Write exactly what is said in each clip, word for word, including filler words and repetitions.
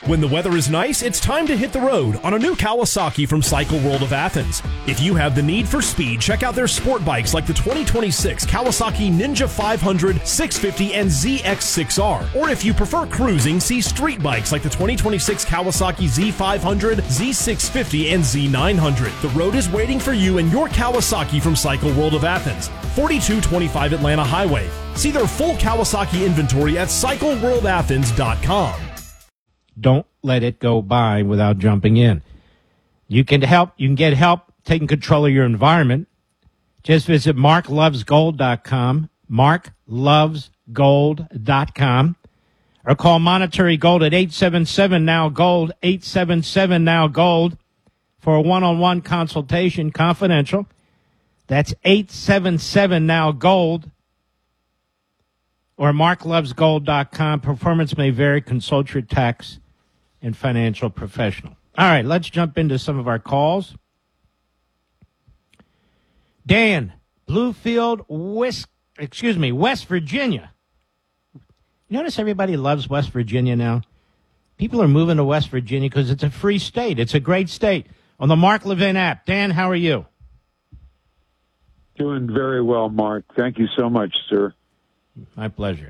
When the weather is nice, it's time to hit the road on a new Kawasaki from Cycle World of Athens. If you have the need for speed, check out their sport bikes like the twenty twenty-six Kawasaki Ninja five hundred, six fifty, and Z X six R. Or if you prefer cruising, see street bikes like the twenty twenty-six Kawasaki Z five hundred, Z six fifty, and Z nine hundred. The road is waiting for you in your Kawasaki from Cycle World of Athens, forty-two twenty-five Atlanta Highway. See their full Kawasaki inventory at cycle world athens dot com. Don't let it go by without jumping in. You can help. You can get help taking control of your environment. Just visit mark loves gold dot com, mark loves gold dot com, or call Monetary Gold at eight seven seven now gold, eight seven seven now gold for a one-on-one consultation, confidential. That's eight seven seven now gold. Or mark loves gold dot com. Performance may vary. Consult your tax and financial professional. All right, let's jump into some of our calls. Dan, Bluefield, West, excuse me, West Virginia. You notice everybody loves West Virginia now? People are moving to West Virginia because it's a free state. It's a great state. On the Mark Levin app. Dan, how are you? Doing very well, Mark. Thank you so much, sir. My pleasure.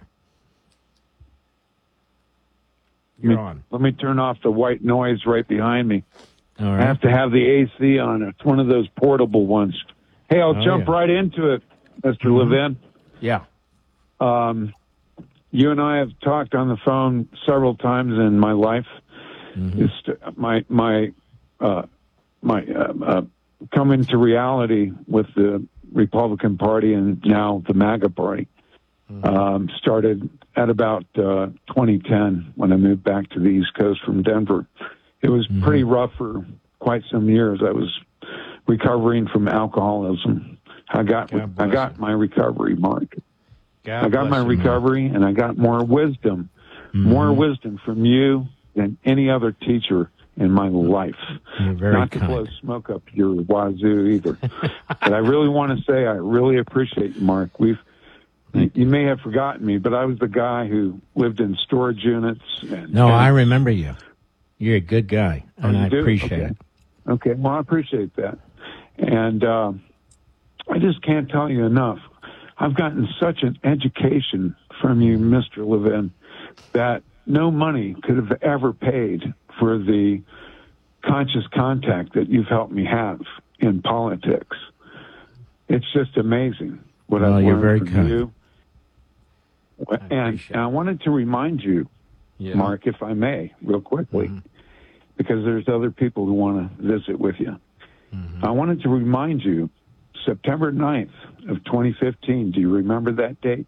You're You're on. Let me turn off the white noise right behind me. All right. I have to have the A C on. It's one of those portable ones. Hey, I'll Oh, jump yeah. right into it, Mister Mhm. Levin. Yeah. Um, you and I have talked on the phone several times in my life. Mm-hmm. It's my my uh, my uh, uh, coming to reality with the Republican Party and now the MAGA Party. Um, started at about uh, twenty ten when I moved back to the East Coast from Denver. It was Mm-hmm. pretty rough for quite some years. I was recovering from alcoholism. I got God I bless got you. my recovery, Mark. God I got bless my you, man. recovery, and I got more wisdom, Mhm. more wisdom from you than any other teacher in my life. You're very Not to kind. blow smoke up your wazoo either. But I really want to say I really appreciate you, Mark. We've You may have forgotten me, but I was the guy who lived in storage units. And, No, and, I remember you. You're a good guy, Oh, and you I do? appreciate Okay. it. Okay, well, I appreciate that. And uh, I just can't tell you enough. I've gotten such an education from you, Mister Levin, that no money could have ever paid for the conscious contact that you've helped me have in politics. It's just amazing what Well, I've you're learned very from kind. you. I And, appreciate and I wanted to remind you, Yeah. Mark, if I may, real quickly, Mhm. because there's other people who want to visit with you. Mhm. I wanted to remind you, September ninth of twenty fifteen, do you remember that date?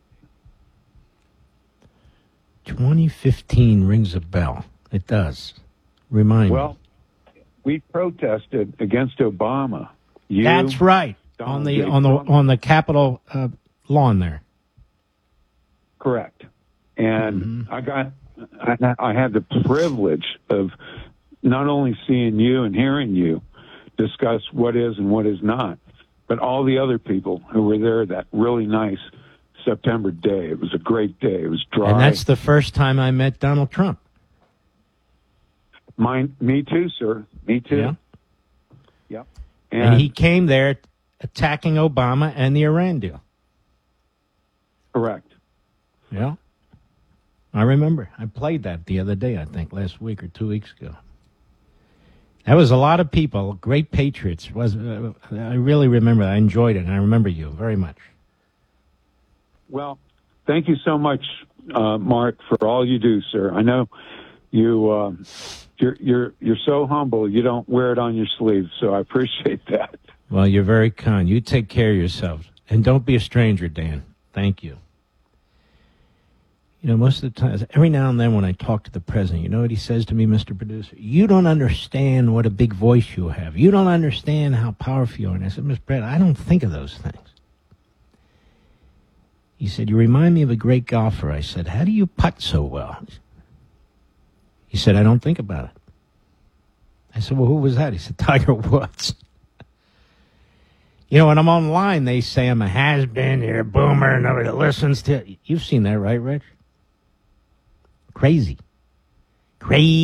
twenty fifteen rings a bell. It does. Remind Well, we protested against Obama. me. You, That's right. Donald On the J. on the Trump. on the Capitol uh, lawn there. Correct. And Mhm. I got, I, I had the privilege of not only seeing you and hearing you discuss what is and what is not, but all the other people who were there that really nice September day. It was a great day. It was dry. And that's the first time I met Donald Trump. Mine, me too, sir. Me too. Yeah. Yep. And, he came there attacking Obama and the Iran deal. correct. Yeah. I remember. I played that the other day, I think, last week or two weeks ago. That was a lot of people, great patriots. Was uh, I really remember. I enjoyed it, and I remember you very much. Well, thank you so much, uh, Mark, for all you do, sir. I know you. Uh, you're you're you're so humble. You don't wear it on your sleeve, so I appreciate that. Well, you're very kind. You take care of yourself. And don't be a stranger, Dan. Thank you. You know, most of the time, every now and then when I talk to the president, you know what he says to me, Mister Producer? You don't understand what a big voice you have. You don't understand how powerful you are. And I said, Mister President, I don't think of those things. He said, you remind me of a great golfer. I said, how do you putt so well? He said, I don't think about it. I said, well, who was that? He said, Tiger Woods. You know, when I'm online, they say I'm a has-been, you're a boomer, nobody listens to it. You've seen that, right, Rich? Crazy. Crazy.